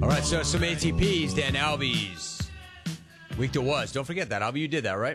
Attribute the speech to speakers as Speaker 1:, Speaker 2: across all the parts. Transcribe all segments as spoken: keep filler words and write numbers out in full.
Speaker 1: All right, so some A T Ps, Dan Albies. Week to was. Don't forget that. Albie, you did that, right?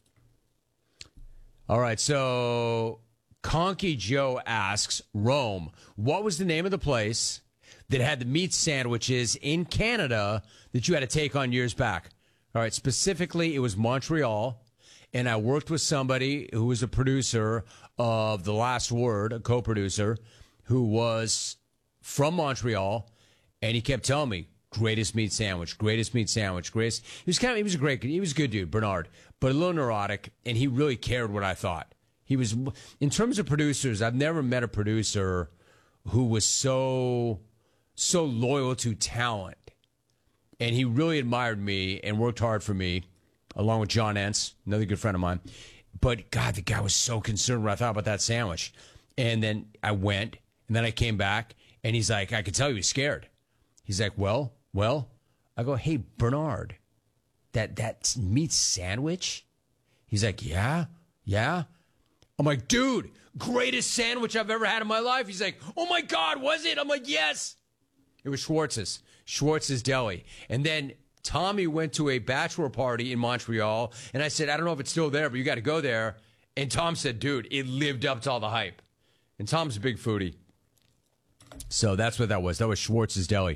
Speaker 1: All right, so Conky Joe asks, Rome, what was the name of the place that had the meat sandwiches in Canada that you had to take on years back? All right, specifically, it was Montreal, and I worked with somebody who was a producer of The Last Word, a co-producer, who was from Montreal, and he kept telling me, greatest meat sandwich, greatest meat sandwich, greatest. He was kind of, he was a great, he was a good dude, Bernard, but a little neurotic, and he really cared what I thought. He was, in terms of producers, I've never met a producer who was so, so loyal to talent. And he really admired me and worked hard for me, along with John Entz, another good friend of mine. But, God, the guy was so concerned when I thought about that sandwich. And then I went, and then I came back, and he's like, I could tell he was scared. He's like, well, well. I go, hey, Bernard, that, that meat sandwich? He's like, yeah, yeah. I'm like, dude, greatest sandwich I've ever had in my life. He's like, oh, my God, was it? I'm like, yes. It was Schwartz's, Schwartz's Deli. And then Tommy went to a bachelor party in Montreal, and I said, I don't know if it's still there, but you got to go there. And Tom said, dude, it lived up to all the hype. And Tom's a big foodie. So that's what that was. That was Schwartz's Deli.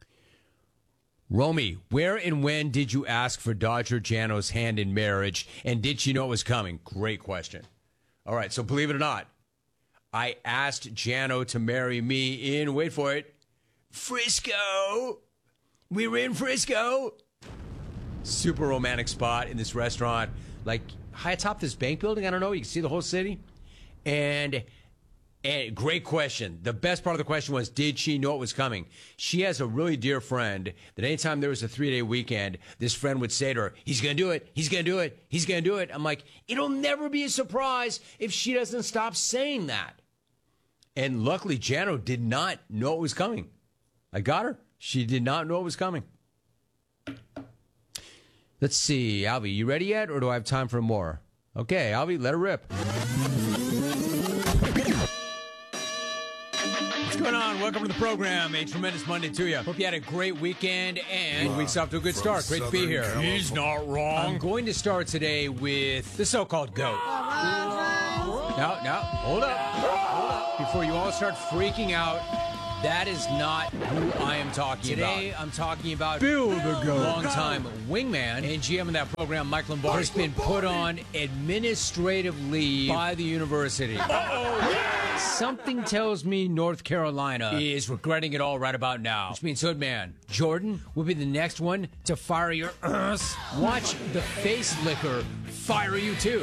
Speaker 1: Romy, where and when did you ask for Dodger Jano's hand in marriage, and did she know it was coming? Great question. All right, so believe it or not, I asked Jano to marry me in, wait for it, Frisco. We were in Frisco. Super romantic spot in this restaurant, like high atop this bank building. I don't know. You can see the whole city. And, and great question. The best part of the question was, did she know it was coming? She has a really dear friend that anytime there was a three-day weekend, this friend would say to her, he's going to do it. He's going to do it. He's going to do it. I'm like, it'll never be a surprise if she doesn't stop saying that. And luckily, Jano did not know it was coming. I got her. She did not know it was coming. Let's see. Albie, you ready yet, or do I have time for more? Okay, Albie, let her rip. What's going on? Welcome to the program. A tremendous Monday to you. Hope you had a great weekend and week's off to a good start. Great to be here. He's not wrong. I'm going to start today with the so-called GOAT. No, no, hold up. Hold up. Before you all start freaking out, that is not who I am talking Today, about. Today, I'm talking about Bill the GOAT, longtime wingman and G M of that program, Mike Lombardi, has been put on administrative leave by the university. Uh-oh. Something tells me North Carolina is regretting it all right about now. Which means, Hoodman, Jordan will be the next one to fire your ass. Watch the face licker fire you too.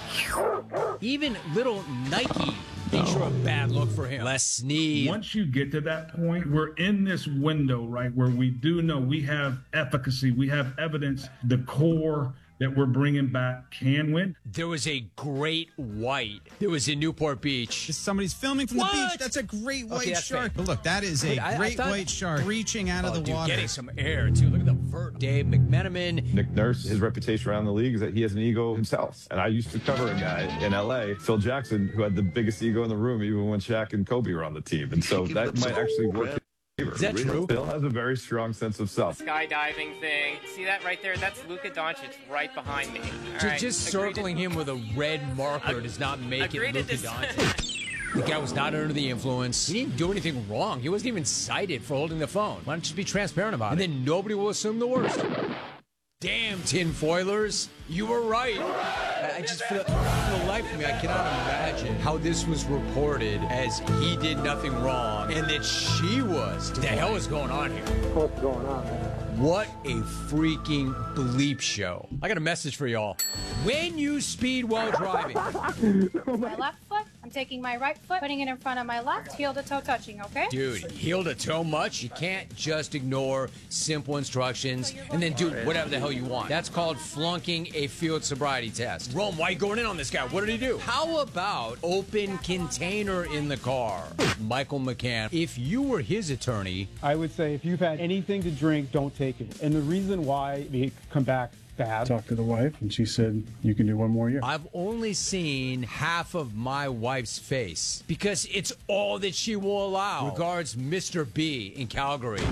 Speaker 1: Even little Nike thinks you're a bad look for him. Les Snead.
Speaker 2: Once you get to that point, we're in this window, right, where we do know we have efficacy, we have evidence, the core that we're bringing back can win.
Speaker 1: There was a great white that was in Newport Beach.
Speaker 3: Somebody's filming from
Speaker 1: what?
Speaker 3: the beach. That's a great white
Speaker 1: okay,
Speaker 3: shark. But look, that is a Wait, great I, I white shark reaching out
Speaker 1: oh,
Speaker 3: of the
Speaker 1: dude,
Speaker 3: water.
Speaker 1: Getting some air, too. Look at the vert. Dave McMenamin.
Speaker 4: Nick Nurse, his reputation around the league is that he has an ego himself. And I used to cover a guy in L A, Phil Jackson, who had the biggest ego in the room, even when Shaq and Kobe were on the team. And so that might actually work.
Speaker 1: Is that true?
Speaker 4: Phil has a very strong sense of self.
Speaker 5: Skydiving thing. See that right there? That's Luka Doncic right behind me.
Speaker 1: Just,
Speaker 5: right.
Speaker 1: just circling him with a red marker does not make it Luka Doncic. The guy was not under the influence. He didn't do anything wrong. He wasn't even cited for holding the phone. Why don't you just be transparent about and it? And then nobody will assume the worst. Damn, tinfoilers, you were right. I just feel, for the life of me, I cannot imagine how this was reported as he did nothing wrong and that she was. What the hell is going on here?
Speaker 6: What's going on, man?
Speaker 1: What a freaking bleep show. I got a message for y'all. When you speed while driving.
Speaker 7: My left foot, I'm taking my right foot, putting it in front of my left, heel to toe touching, okay?
Speaker 1: Dude, heel to toe much? You can't just ignore simple instructions and then do whatever the hell you want. That's called flunking a field sobriety test. Rome, why are you going in on this guy? What did he do? How about open container in the car? Michael McCann, if you were his attorney,
Speaker 6: I would say if you've had anything to drink, don't take it. And the reason why they come back bad. Talked to the wife, and she said, you can do one more year.
Speaker 1: I've only seen half of my wife's face because it's all that she will allow. Regards, Mister B in Calgary. Wow.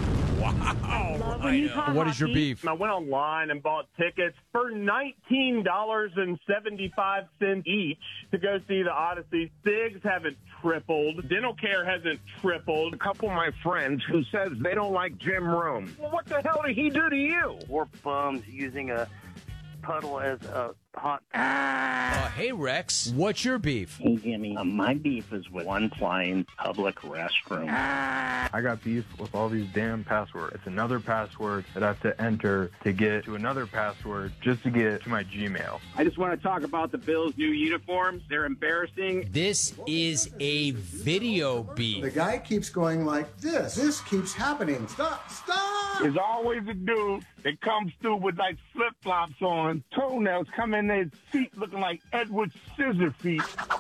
Speaker 1: Wow. I know. What is your beef?
Speaker 8: I went online and bought tickets for nineteen dollars and seventy-five cents each to go see the Odyssey. Cigs haven't tripled. Dental care hasn't tripled.
Speaker 9: A couple of my friends who says they don't like Jim Rome. Well, what the hell did he do to you?
Speaker 10: Four bums using a puddle as a hot.
Speaker 1: Uh, hey, Rex, what's your beef?
Speaker 10: Hey, Jimmy. Uh, my beef is with one flying public restroom.
Speaker 11: I got beef with all these damn passwords. It's another password that I have to enter to get to another password just to get to my Gmail.
Speaker 12: I just want to talk about the Bills' new uniforms. They're embarrassing.
Speaker 1: This is a video beef.
Speaker 13: The guy keeps going like this. This keeps happening. Stop! Stop!
Speaker 9: There's always a dude that comes through with like flip-flops on, toenails coming in his feet looking like Edward Scissorfeet.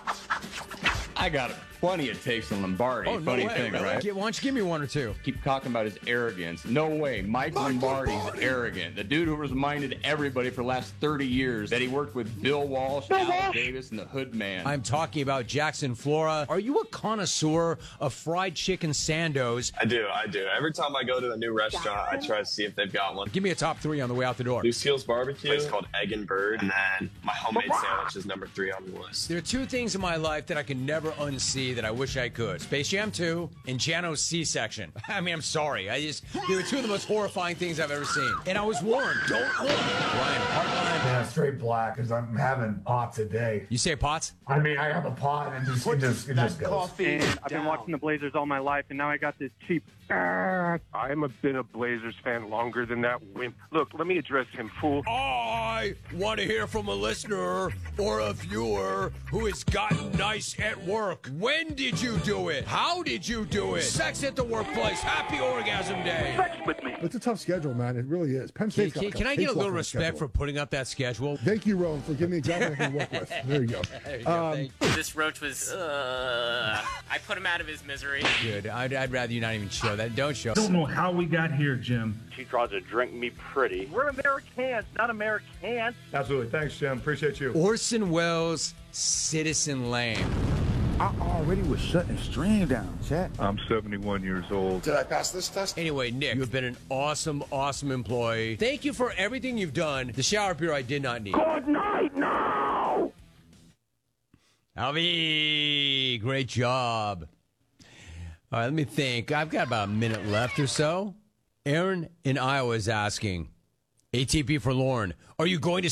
Speaker 14: I got plenty of takes on Lombardi.
Speaker 1: Oh, no
Speaker 14: Funny
Speaker 1: way,
Speaker 14: thing,
Speaker 1: really?
Speaker 14: right?
Speaker 1: Why don't you give me one or two?
Speaker 14: Keep talking about his arrogance. No way. Mike, Mike Lombardi's Lombardi. arrogant. The dude who reminded everybody for the last thirty years that he worked with Bill Walsh, Bill Al Walsh. Davis, and the Hood Man.
Speaker 1: I'm talking about Jackson Flora. Are you a connoisseur of fried chicken sandos?
Speaker 15: I do, I do. Every time I go to a new restaurant, I try to see if they've got one.
Speaker 1: Give me a top three on the way out the door.
Speaker 15: Lucille's Barbecue. It's called Egg and Bird. And then my homemade sandwich is number three on the list.
Speaker 1: There are two things in my life that I can never unsee that I wish I could. Space Jam two and Jano's C-section. I mean, I'm sorry. I just, they were two of the most horrifying things I've ever seen. And I was warned. Don't look. Brian, Heartline.
Speaker 16: Yeah, straight black, because I'm having pots a day.
Speaker 1: You say pots?
Speaker 16: I mean, I have a pot and it just, it just, it just goes.
Speaker 12: Coffee. I've been watching the Blazers all my life, and now I got this cheap.
Speaker 9: I have been a Blazers fan longer than that wimp. Look, let me address him, fool.
Speaker 1: I want to hear from a listener or a viewer who has gotten nice at work. When did you do it? How did you do it? Sex at the workplace. Happy Orgasm Day.
Speaker 12: Sex with me.
Speaker 16: It's a tough schedule, man. It really is. Penn
Speaker 1: Can,
Speaker 16: State's
Speaker 1: can,
Speaker 16: got
Speaker 1: can I get a little respect
Speaker 16: schedule.
Speaker 1: for putting up that schedule?
Speaker 16: Thank you, Rome, for giving me exactly what I can work with. There you go.
Speaker 1: There you go.
Speaker 16: Um,
Speaker 5: This roach was. Uh, I put him out of his misery.
Speaker 1: Good. I'd, I'd rather you not even show that. Don't show.
Speaker 2: I don't know how we got here, Jim.
Speaker 10: She tries to drink me pretty.
Speaker 8: We're Americans, not Americans.
Speaker 16: Absolutely. Thanks, Jim. Appreciate you.
Speaker 1: Orson Welles, Citizen Lane.
Speaker 16: I already was shutting stream down, chat.
Speaker 11: I'm seventy-one years old.
Speaker 13: Did I pass this test?
Speaker 1: Anyway, Nick, you have been an awesome, awesome employee. Thank you for everything you've done. The shower beer I did not need.
Speaker 9: Good night now!
Speaker 1: Alvi, great job. All right, let me think. I've got about a minute left or so. Aaron in Iowa is asking, A T P for Lauren, are you going to